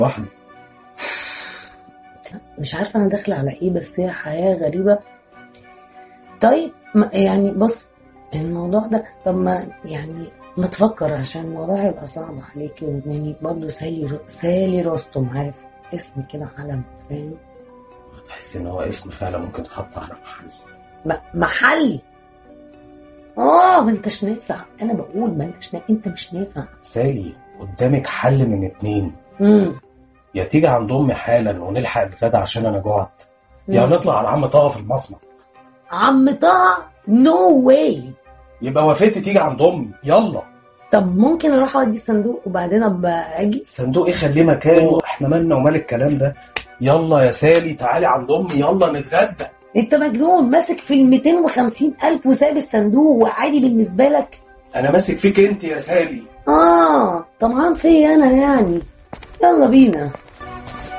واحدة. مش عارفة أنا داخلة على إيه، بس هي حياة غريبة. طيب يعني بص الموضوع ده، طب ما يعني ما تفكر، عشان الموضوع هيبقى صعب عليكي. يعني برضه سالي رستم، عارف اسم كده علم، فاهم؟ تحس ان هو اسم فعلا ممكن تحط على محل. محل؟ ما انتش نافع. انا بقول ما انتش نافع، انت مش نافع. سالي قدامك حل من اتنين. امم يا تيجي عند امي حالا ونلحق الغدا عشان انا جوعت، يا نطلع على عم طه في المصمت. عم طه؟ نو واي. يبقى وافقتي تيجي عند امي، يلا. طب ممكن اروح اودي الصندوق وبعدين ابقى اجي؟ صندوق ايه، خليه مكانه، احنا مالنا ومال الكلام ده. يلا يا سالي تعالي عند امي، يلا نتغدى. انت مجنون؟ ماسك في 250,000 وسايب الصندوق وعادي بالنسبة لك؟ انا ماسك فيك انت يا سالي. طمعان فيا انا يعني. يلا بينا.